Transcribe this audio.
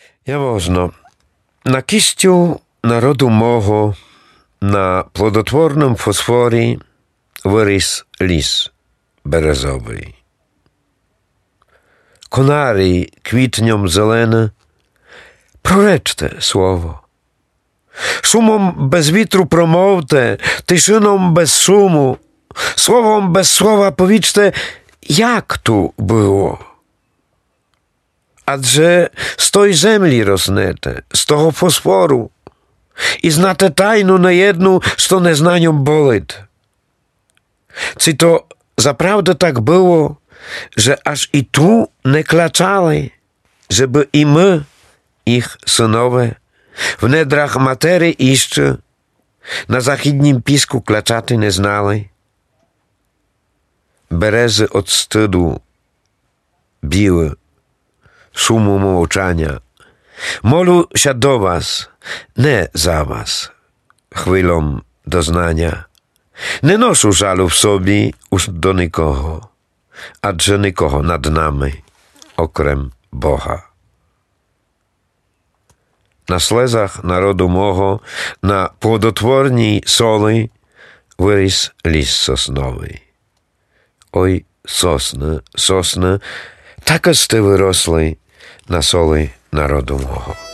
Яможно. На кістю народу мого, на плодотворному фосфорі виріс ліс березовий. Конарій квітнем зелене, проречте слово. Шумом без вітру промовте, тишином без шуму, словом без слова повічте, як ту було. Адже з той землі роснете, з того фосфору, і знате тайну неєдну, що незнанням болить. Чи то запrawdę так było, że aż i tu nie klaczali, żeby i my, ich synowie, w nedrach matery jeszcze, na zachіднім піску клачати не знали. Берези od wstydu biły, szumu mowczania. Molu się do was, nie za was, chwilą doznania. Nie noшу żalu w sobie już do nikogo, adże nikogo nad nami, okrem Boha. Na слезах народу мого, на плодотворній соли виріс ліс сосновий. Ой, сосни, так сте виросли на соли народу мого.